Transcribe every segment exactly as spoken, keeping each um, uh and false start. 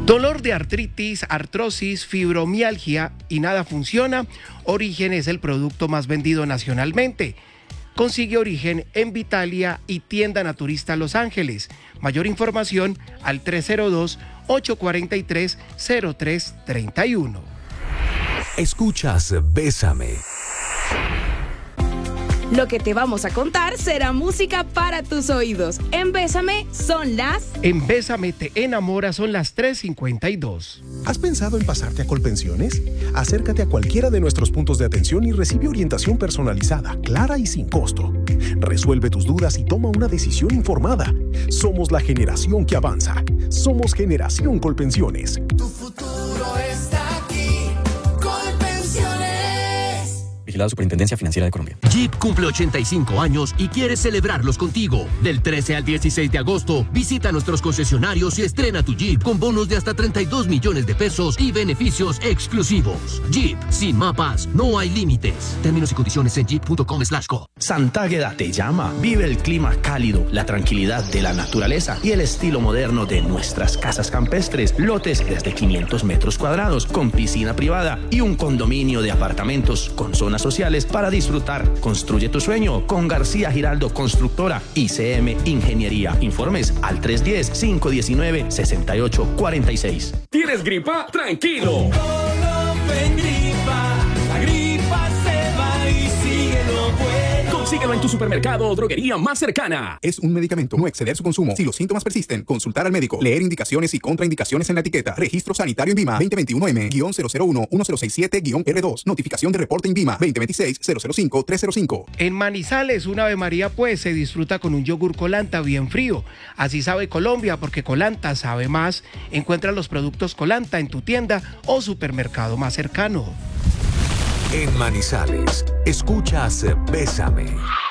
Dolor de artritis, artrosis, fibromialgia y nada funciona. Origen es el producto más vendido nacionalmente. Consigue Origen en Vitalia y Tienda Naturista Los Ángeles. Mayor información al tres cero dos, ocho cuatro tres, cero tres tres uno. Escuchas Bésame. Lo que te vamos a contar será música para tus oídos. En Bésame son las... En Bésame te enamora son las tres cincuenta y dos. ¿Has pensado en pasarte a Colpensiones? Acércate a cualquiera de nuestros puntos de atención y recibe orientación personalizada, clara y sin costo. Resuelve tus dudas y toma una decisión informada. Somos la generación que avanza. Somos Generación Colpensiones. Tu futuro está aquí. Colpensiones. Vigilado Superintendencia Financiera de Colombia. Jeep cumple ochenta y cinco años y quiere celebrarlos contigo. Del trece al dieciséis de agosto, visita nuestros concesionarios y estrena tu Jeep con bonos de hasta treinta y dos millones de pesos y beneficios exclusivos. Jeep, sin mapas, no hay límites. Términos y condiciones en jeep punto com slash co. Santágueda te llama. Vive el clima cálido, la tranquilidad de la naturaleza y el estilo moderno de nuestras casas campestres. Lotes desde quinientos metros cuadrados, con piscina privada y un condominio de apartamentos con zonas sociales para disfrutar. Construye tu sueño con García Giraldo Constructora y C M Ingeniería. Informes al tres uno cero, cinco uno nueve, seis ocho cuatro seis. ¿Tienes gripa? ¡Tranquilo! Olofen gripa, la gripa se va y sigue lo bueno. Consíguelo en tu supermercado o droguería más cercana. Es un medicamento. No exceder su consumo. Si los síntomas persisten, consultar al médico. Leer indicaciones y contraindicaciones en la etiqueta. Registro sanitario INVIMA veinte veintiuno M cero cero uno, uno cero seis siete R dos. Notificación de reporte INVIMA veinte veintiséis, cero cero cinco, tres cero cinco. En Manizales, un Ave María pues se disfruta con un yogur Colanta bien frío. Así sabe Colombia, porque Colanta sabe más. Encuentra los productos Colanta en tu tienda o supermercado más cercano. En Manizales, escuchas Bésame.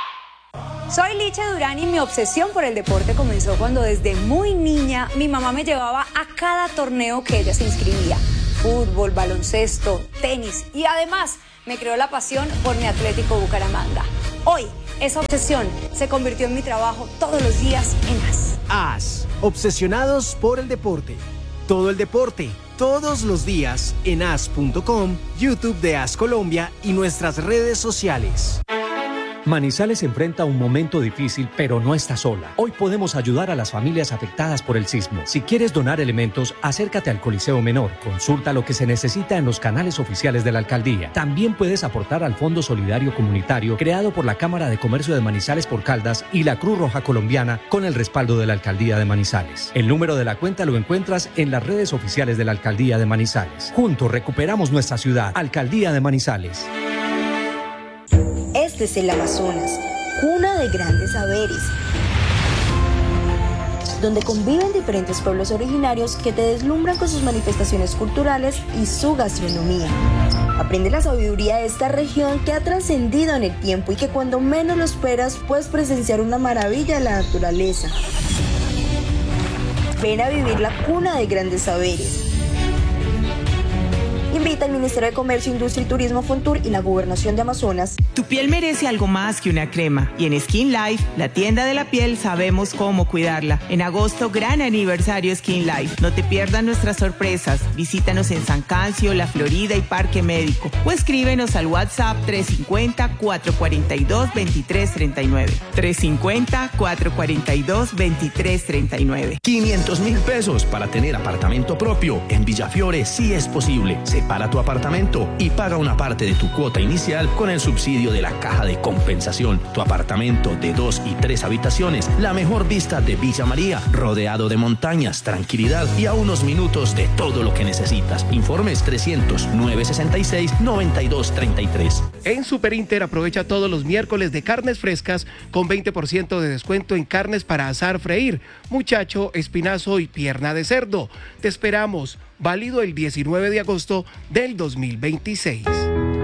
Soy Licha Durán y mi obsesión por el deporte comenzó cuando desde muy niña mi mamá me llevaba a cada torneo que ella se inscribía. Fútbol, baloncesto, tenis y además me creó la pasión por mi Atlético Bucaramanga. Hoy esa obsesión se convirtió en mi trabajo todos los días en A S. A S, obsesionados por el deporte. Todo el deporte, todos los días en A S punto com, YouTube de A S Colombia y nuestras redes sociales. Manizales enfrenta un momento difícil, pero no está sola. Hoy podemos ayudar a las familias afectadas por el sismo. Si quieres donar elementos, acércate al Coliseo Menor. Consulta lo que se necesita en los canales oficiales de la alcaldía. También puedes aportar al Fondo Solidario Comunitario creado por la Cámara de Comercio de Manizales por Caldas y la Cruz Roja Colombiana con el respaldo de la Alcaldía de Manizales. El número de la cuenta lo encuentras en las redes oficiales de la Alcaldía de Manizales. Juntos recuperamos nuestra ciudad. Alcaldía de Manizales. Este es el Amazonas, cuna de grandes saberes, donde conviven diferentes pueblos originarios que te deslumbran con sus manifestaciones culturales y su gastronomía. Aprende la sabiduría de esta región que ha trascendido en el tiempo y que cuando menos lo esperas puedes presenciar una maravilla de la naturaleza. Ven a vivir la cuna de grandes saberes. Invita al Ministerio de Comercio, Industria y Turismo, Fontur y la Gobernación de Amazonas. Tu piel merece algo más que una crema y en Skin Life, la tienda de la piel, sabemos cómo cuidarla. En agosto, gran aniversario Skin Life. No te pierdas nuestras sorpresas. Visítanos en San Cancio, La Florida y Parque Médico o escríbenos al WhatsApp tres cinco cero, cuatro cuatro dos, dos tres tres nueve. tres cinco cero, cuatro cuatro dos, dos tres tres nueve. quinientos mil pesos para tener apartamento propio. En Villafiore sí es posible. Separa tu apartamento y paga una parte de tu cuota inicial con el subsidio de la Caja de Compensación. Tu apartamento de dos y tres habitaciones, la mejor vista de Villa María, rodeado de montañas, tranquilidad y a unos minutos de todo lo que necesitas. Informes trescientos, nueve sesenta y seis, noventa y dos treinta y tres. En Superinter aprovecha todos los miércoles de carnes frescas con veinte por ciento de descuento en carnes para asar, freír, muchacho, espinazo y pierna de cerdo. Te esperamos. Válido el diecinueve de agosto del dos mil veintiséis.